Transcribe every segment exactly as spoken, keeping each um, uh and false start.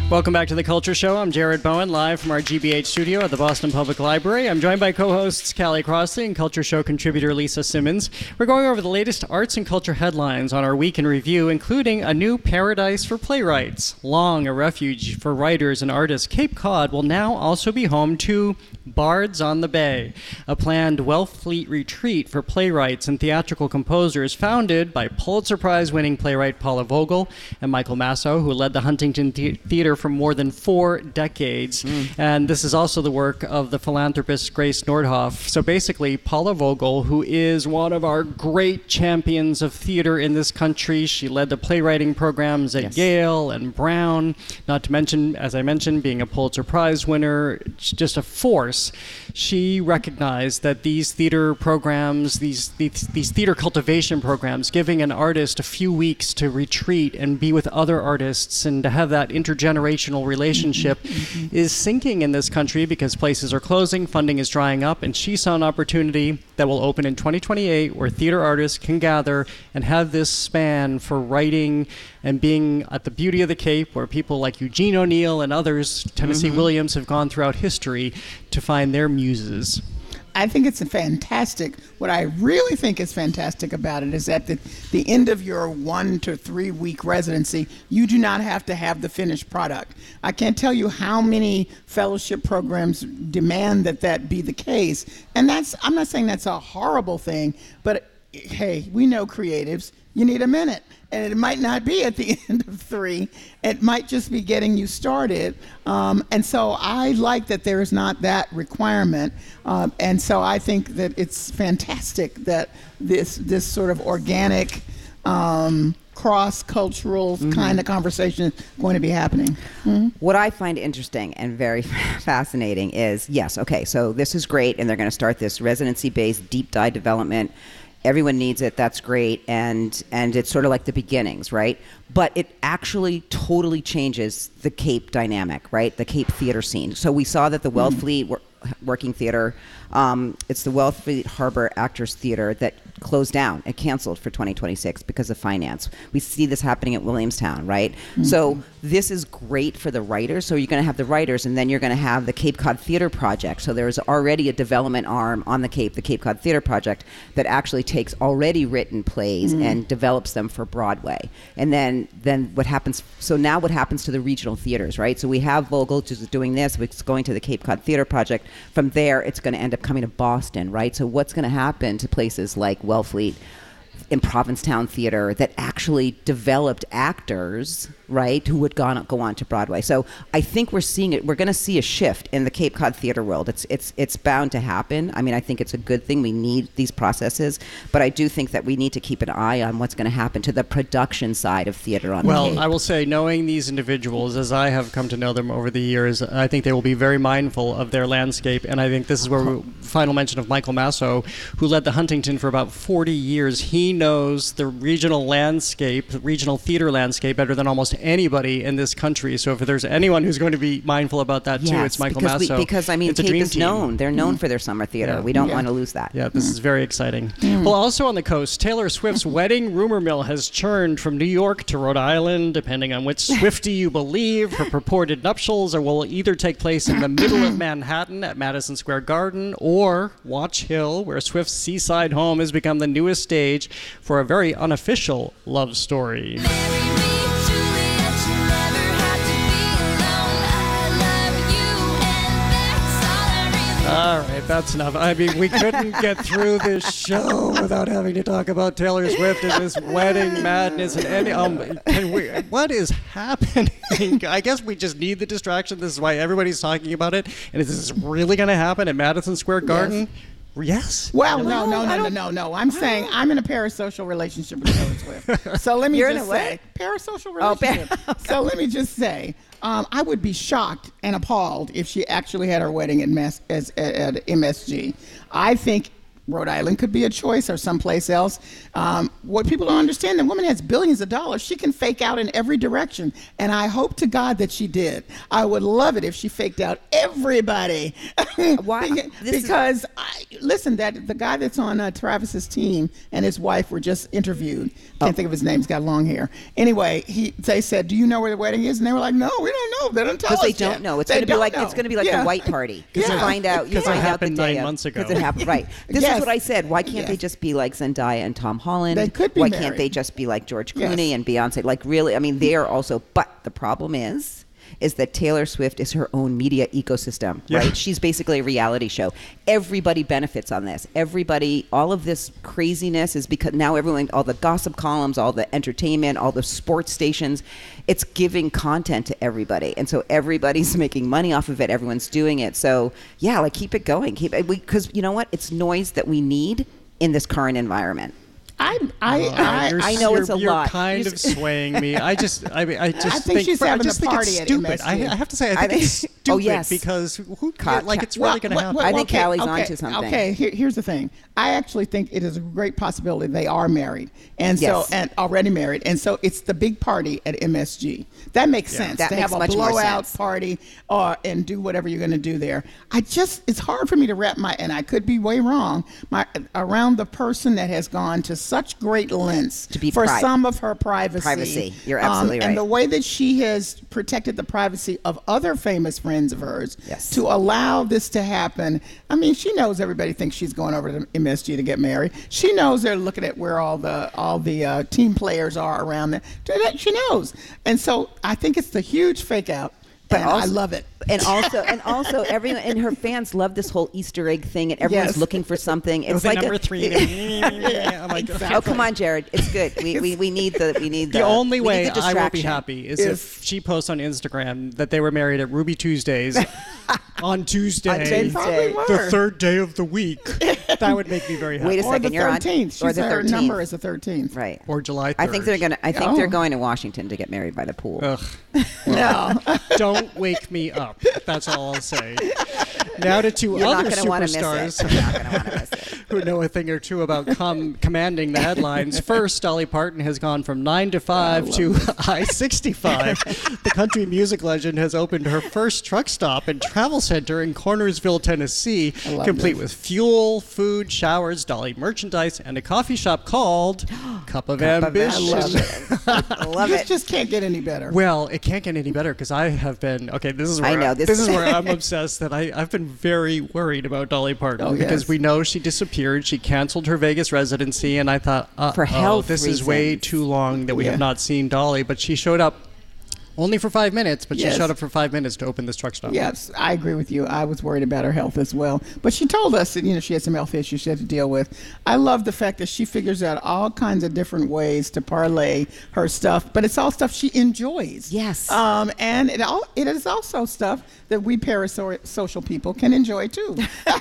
Welcome back to The Culture Show. I'm Jared Bowen, live from our G B H studio at the Boston Public Library. I'm joined by co-hosts Callie Crossley and Culture Show contributor Lisa Simmons. We're going over the latest arts and culture headlines on our week in review, including a new paradise for playwrights. Long a refuge for writers and artists, Cape Cod will now also be home to Bards on the Bay, a planned Wellfleet retreat for playwrights and theatrical composers founded by Pulitzer Prize-winning playwright Paula Vogel and Michael Masso, who led the Huntington the- Theater for more than four decades. Mm. And this is also the work of the philanthropist Grace Nordhoff. So basically, Paula Vogel, who is one of our great champions of theater in this country, she led the playwriting programs at yes. Yale and Brown, not to mention, as I mentioned, being a Pulitzer Prize winner, just a force. She recognized that these theater programs, these, these these theater cultivation programs, giving an artist a few weeks to retreat and be with other artists and to have that intergenerational relationship mm-hmm. is sinking in this country because places are closing, funding is drying up, and she saw an opportunity that will open in twenty twenty-eight where theater artists can gather and have this span for writing and being at the Beauty of the Cape, where people like Eugene O'Neill and others, Tennessee mm-hmm. Williams, have gone throughout history to find their muses. I think it's a fantastic. What I really think is fantastic about it is at the, the end of your one to three week residency, you do not have to have the finished product. I can't tell you how many fellowship programs demand that that be the case. And that's, I'm not saying that's a horrible thing, but hey, we know creatives, you need a minute. And it might not be at the end of three. It might just be getting you started. Um, and so I like that there is not that requirement. Um, and so I think that it's fantastic that this this sort of organic, um, cross-cultural mm-hmm. kind of conversation is going to be happening. Mm-hmm. What I find interesting and very fascinating is, yes, okay, so this is great, and they're going to start this residency-based deep dive development. Everyone needs it. That's great. And and it's sort of like the beginnings, right? But it actually totally changes the Cape dynamic, right? The Cape theater scene. So we saw that the Wellfleet wor- Working Theater, um, it's the Wellfleet Harbor Actors Theater that closed down and canceled for twenty twenty-six because of finance. We see this happening at Williamstown, right? Mm-hmm. So this is great for the writers. So you're going to have the writers, and then you're going to have the Cape Cod Theater Project. So there's already a development arm on the Cape, the Cape Cod Theater Project, that actually takes already written plays mm-hmm. and develops them for Broadway. And then, then what happens, so now what happens to the regional theaters, right? So we have Vogel just doing this, it's going to the Cape Cod Theater Project. From there, it's going to end up coming to Boston, right? So what's going to happen to places like Wellfleet in Provincetown Theater that actually developed actors, right, who would go on, go on to Broadway? So I think we're seeing it. We're going to see a shift in the Cape Cod theater world. It's it's it's bound to happen. I mean, I think it's a good thing. We need these processes, but I do think that we need to keep an eye on what's going to happen to the production side of theater on well, the Cape. Well, I will say, knowing these individuals, as I have come to know them over the years, I think they will be very mindful of their landscape, and I think this is where we, final mention of Michael Masso, who led the Huntington for about forty years. He knows the regional landscape, the regional theater landscape, better than almost anybody in this country. So if there's anyone who's going to be mindful about that yes, too, it's Michael because Masso. We, because I mean, it's Cape is team. known. They're known mm. for their summer theater. Yeah. We don't yeah. want to lose that. Yeah, this mm. is very exciting. Mm. Well, also on the coast, Taylor Swift's wedding rumor mill has churned from New York to Rhode Island, depending on which Swiftie you believe. Her purported nuptials are, will either take place in the middle of Manhattan at Madison Square Garden or Watch Hill, where Swift's seaside home has become the newest stage for a very unofficial love story. All right, that's enough. I mean, we couldn't get through this show without having to talk about Taylor Swift and this wedding madness and any. Um, can we, what is happening? I guess we just need the distraction. This is why everybody's talking about it. And is this really going to happen at Madison Square Garden? Yes. Yes. Well, no, no, no, no, no, no. I'm saying I'm in a parasocial relationship with Taylor Swift. So let me You're just in a say, what? parasocial relationship. Oh, par- so let me just say, um, I would be shocked and appalled if she actually had her wedding at, Mass- as, at, at M S G. I think Rhode Island could be a choice, or someplace else. Um, what people don't understand, the woman has billions of dollars. She can fake out in every direction, and I hope to God that she did. I would love it if she faked out everybody. Why? This because is... I, listen, that the guy that's on uh, Travis's team and his wife were just interviewed. Can't oh. think of his name. He's got long hair. Anyway, he they said, "Do you know where the wedding is?" And they were like, "No, we don't know. They don't tell us." Because they yet. don't know. It's they going to be like know. it's going to be like yeah. the white party. Yeah. You find out. You Because it find out the happened day nine of, months ago. Because it happened. Right. This Yes. is what I said. Why can't Yes. they just be like Zendaya and Tom Holland? They could be Why married. can't they just be like George Clooney Yes. and Beyonce? Like really? I mean, they are also. But the problem is. is that Taylor Swift is her own media ecosystem, yeah. right? She's basically a reality show. Everybody benefits on this. Everybody, all of this craziness is because now everyone, all the gossip columns, all the entertainment, all the sports stations, it's giving content to everybody. And so everybody's making money off of it. Everyone's doing it. So yeah, like keep it going. Keep it, because you know what? It's noise that we need in this current environment. I I, Uh, I, you're, I know you're, it's a you're lot. kind You're of swaying me. I just, I mean, I just I think she's I having just a think party it's at stupid. M S G. I, I have to say, I think I think- it's stupid oh, yes. because who, Ca- like it's Well, really going to well, happen. well, I think okay, Callie's okay, onto something. Okay, here, here's the thing. I actually think it is a great possibility they are married, and Yes. so and already married, and so it's the big party at M S G. That makes Yeah. sense That to makes have a much more blowout sense. party, or and do whatever you're going to do there. I just it's hard for me to wrap my and I could be way wrong my around the person that has gone to such great lengths To be for pri- some of her privacy. Privacy. You're Um, absolutely right. And the way that she has protected the privacy of other famous friends of hers Yes. to allow this to happen. I mean, she knows everybody thinks she's going over to M S G to get married. She knows they're looking at where all the all the uh, team players are around there. She knows, and so I think it's the huge fake out. But and also- I love it. And also, and also, everyone and her fans love this whole Easter egg thing, and everyone's Yes. looking for something. It's With the like number a, three. yeah, I'm like, Exactly. Oh come on, Jared! It's good. We we, we need the we need the, The only we way need the I will be distraction. happy is If- if she posts on Instagram that they were married at Ruby Tuesdays on Tuesday, On Tuesday. Probably the were. third day of the week. That would make me very happy. Wait a Or second, the you're on- thirteenth. She's or the her thirteenth. number is the thirteenth. Right. Or July third. I think they're gonna. I think Oh. they're going to Washington to get married by the pool. Ugh. No. Don't wake me up. That's all I'll say. Now to two You're not other going to want to miss superstars it. You're not going to want to miss it. who know a thing or two about com- commanding the headlines. First, Dolly Parton has gone from nine to five to I sixty-five. The country music legend has opened her first truck stop and travel center in Cornersville, Tennessee, I love complete this. with fuel, food, showers, Dolly merchandise, and a coffee shop called Cup of Cup of Ambition. I love it. I love This it. just can't get any better. Well, it can't get any better because I have been okay. This is where I know, this this is- is where I'm obsessed. That I I've been very worried about Dolly Parton Oh, because yes. we know she disappeared. She canceled her Vegas residency, and I thought, uh, For oh, health this is way reasons. too long that we Yeah. have not seen Dolly. But she showed up only for five minutes. But Yes. she showed up for five minutes to open this truck stop. Yes, I agree with you. I was worried about her health as well. But she told us that, you know, she had some health issues she had to deal with. I love the fact that she figures out all kinds of different ways to parlay her stuff, but it's all stuff she enjoys. Yes. Um, and it all it is also stuff that we parasocial people can enjoy too.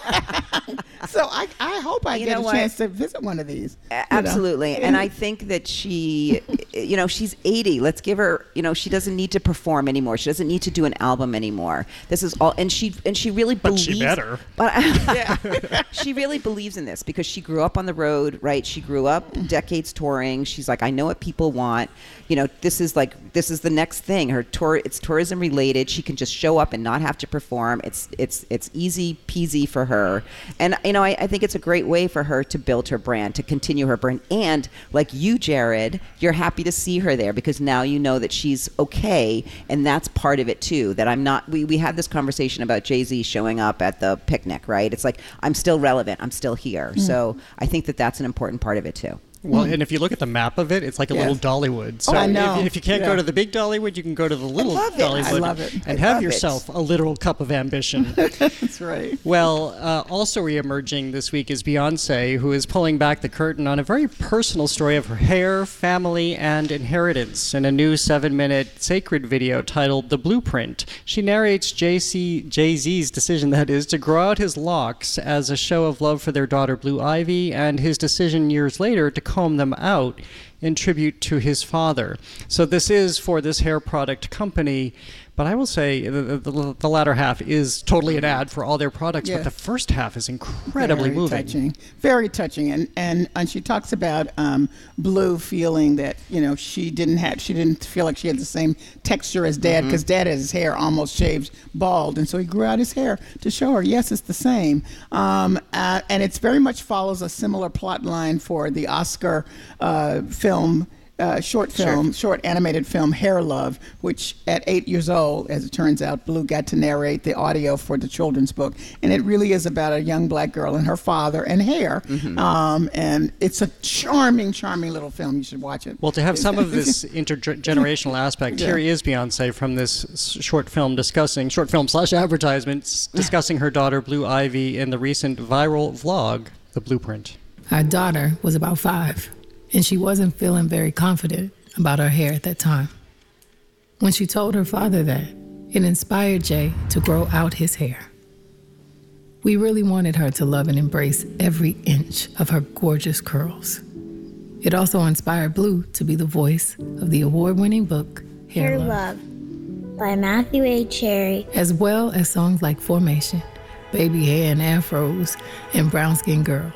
So I, I hope I You get know a what? chance to visit one of these. A- you know. Absolutely. And I think that she, you know, she's eighty. Let's give her, you know, she doesn't need to perform anymore. She doesn't need to do an album anymore. This is all, and she, and she really But believes. she better. But she really believes in this because she grew up on the road, right? She grew up decades touring. She's like, I know what people want. You know, this is like, this is the next thing. Her tour, it's tourism related. She can just show up and not have to perform. It's, it's, it's easy peasy for her. And, you know, I, I think it's a great way for her to build her brand, to continue her brand. And like you, Jared, you're happy to see her there because now you know that she's okay. And that's part of it too, that I'm not, we, we had this conversation about Jay-Z showing up at the picnic, right? It's like, I'm still relevant. I'm still here. Mm. So I think that that's an important part of it too. Well, and if you look at the map of it, it's like a Yes. little Dollywood. So Oh, I know. If, if you can't Yeah. go to the big Dollywood, you can go to the little love it. Dollywood I love it. and I have love it. yourself a literal cup of ambition. That's right. Well, uh, also re-emerging this week is Beyonce, who is pulling back the curtain on a very personal story of her hair, family, and inheritance in a new seven-minute sacred video titled The Blueprint. She narrates Jay Z, Jay-Z's decision, that is, to grow out his locks as a show of love for their daughter Blue Ivy, and his decision years later to comb them out in tribute to his father. So this is for this hair product company, But I will say the, the, the latter half is totally an ad for all their products, Yeah. but the first half is incredibly very moving. touching, very touching, and and and she talks about um, Blue feeling that you know she didn't have, she didn't feel like she had the same texture as Dad, because Mm-hmm. Dad had his hair almost shaved bald, and so he grew out his hair to show her, yes, it's the same. Um, uh, and it's very much follows a similar plot line for the Oscar uh, film. Uh, short film, short animated film, Hair Love, which at eight years old, as it turns out, Blue got to narrate the audio for the children's book. And it really is about a young black girl and her father and hair. Mm-hmm. Um, and it's a charming, charming little film. You should watch it. Well, to have some of this intergenerational aspect, Yeah. here is Beyonce from this s- short film discussing, short film slash advertisements, discussing her daughter Blue Ivy in the recent viral vlog, The Blueprint. Our daughter was about five, and she wasn't feeling very confident about her hair at that time. When she told her father that, it inspired Jay to grow out his hair. We really wanted her to love and embrace every inch of her gorgeous curls. It also inspired Blue to be the voice of the award-winning book, Hair, Hair Love, Love by Matthew A. Cherry. as well as songs like Formation, Baby Hair and Afros, and Brown Skin Girl.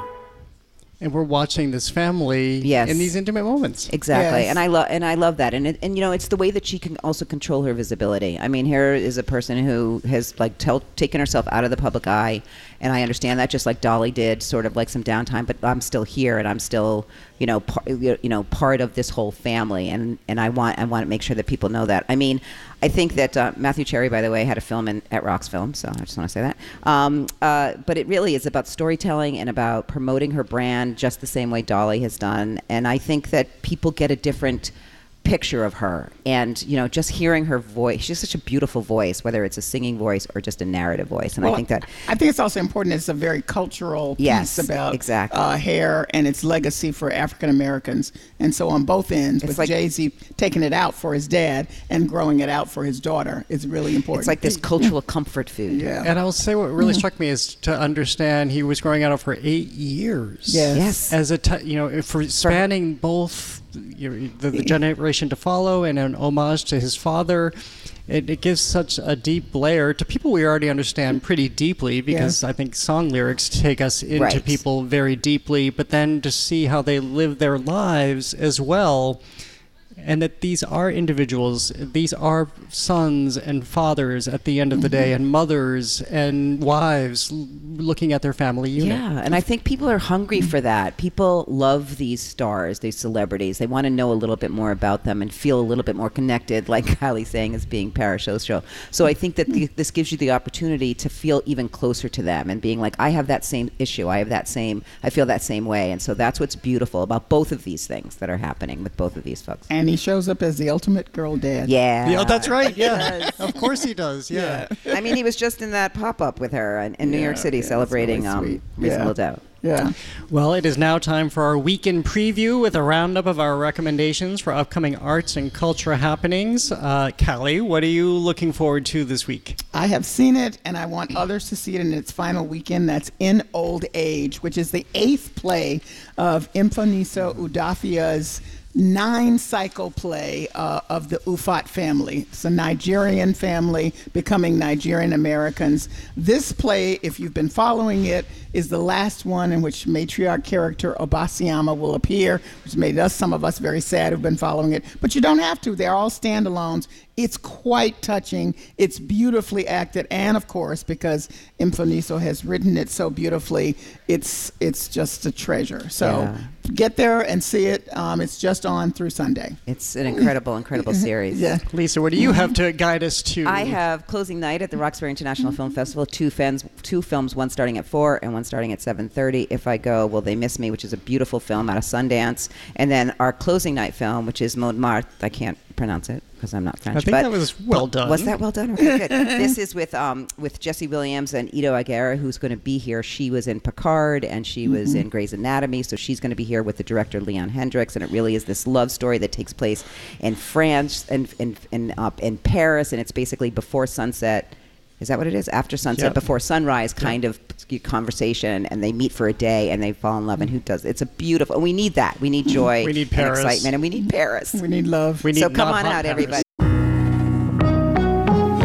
And we're watching this family Yes. in these intimate moments. Exactly, Yes. and I love and I love that, and it, and you know it's the way that she can also control her visibility. I mean, here is a person who has like tell, taken herself out of the public eye, and I understand that, just like Dolly did, sort of like some downtime. But I'm still here, and I'm still you know par, you know part of this whole family, and and I want I want to make sure that people know that. I mean, I think that uh, Matthew Cherry, by the way, had a film in, at Rox Film, so I just want to say that. Um, uh, but it really is about storytelling and about promoting her brand just the same way Dolly has done. And I think that people get a different picture of her, and you know just hearing her voice, she's such a beautiful voice, whether it's a singing voice or just a narrative voice. And Well, I think that I think it's also important. It's a very cultural Yes, piece about exactly. uh, hair and its legacy for African Americans, and so on both ends. It's with like- Jay-Z taking it out for his dad and growing it out for his daughter is really important. it's like this cultural comfort food. Yeah. And I'll say what really struck me is to understand he was growing out of for eight years. Yes. Yes. As a, t- you know, for spanning both you know, the, the generation to follow and an homage to his father. It, it gives such a deep layer to people we already understand pretty deeply, because I think song lyrics take us into Right. people very deeply, but then to see how they live their lives as well. And that these are individuals, these are sons and fathers at the end of the day, and mothers and wives l- looking at their family unit. Yeah, and I think people are hungry for that. People love these stars, these celebrities. They want to know a little bit more about them and feel a little bit more connected, like Kylie's saying, as being parasocial. So I think that the, this gives you the opportunity to feel even closer to them and being like, I have that same issue. I have that same, I feel that same way. And so that's what's beautiful about both of these things that are happening with both of these folks. And he shows up as the ultimate girl dad. Yeah. Yeah, that's right. Yeah, of course he does. Yeah. I mean, he was just in that pop-up with her in, in New Yeah, York City yeah, it's celebrating really um, sweet. Reasonable Yeah. Doubt. Yeah. Well, it is now time for our weekend preview with a roundup of our recommendations for upcoming arts and culture happenings. Uh, Callie, what are you looking forward to this week? I have seen it, and I want others to see it in its final weekend. That's In Old Age, which is the eighth play of Mfoniso Udafia's nine cycle play uh, of the Ufot family. It's a Nigerian family becoming Nigerian Americans. This play, if you've been following it, is the last one in which matriarch character Obasiama will appear, which made us, some of us, very sad who've been following it. But you don't have to. They're all standalones. It's quite touching. It's beautifully acted, and of course, because Mfoniso has written it so beautifully, it's it's just a treasure. So Yeah. get there and see it. Um, it's just on through Sunday. It's an incredible, incredible series. Yeah. Lisa, what do you have to guide us to? I have closing night at the Roxbury International Film Festival. Two films, two films, one starting at four and one starting at seven thirty. If I go, Will They Miss Me, which is a beautiful film out of Sundance, and then our closing night film, which is Montmartre. I can't pronounce it because I'm not French. I think but that was well done. Was that well done? Okay, good. This is with um with Jesse Williams and Ito Aguirre, who's going to be here. She was in Picard and she was Mm-hmm. in Grey's Anatomy, so she's going to be here with the director Leon Hendricks, and it really is this love story that takes place in France and in in, uh, in Paris, and it's basically before sunset. Is that what it is? After sunset, Yep. before sunrise kind of conversation, and they meet for a day and they fall in love. And who does? It's a beautiful. We need that. We need joy. We need and Paris. excitement, and we need Paris. We need love. We need So come not on hot out, Paris. everybody.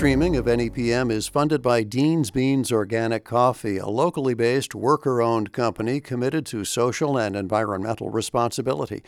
streaming of N E P M is funded by Dean's Beans Organic Coffee, a locally based, worker-owned company committed to social and environmental responsibility.